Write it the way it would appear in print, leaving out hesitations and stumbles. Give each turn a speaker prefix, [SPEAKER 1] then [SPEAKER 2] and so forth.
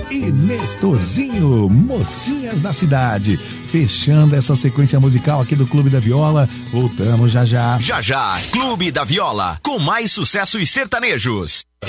[SPEAKER 1] e Nestorzinho, Mocinhas da Cidade. Fechando essa sequência musical aqui do Clube da Viola, voltamos já já.
[SPEAKER 2] Já já, Clube da Viola, com mais sucessos sertanejos.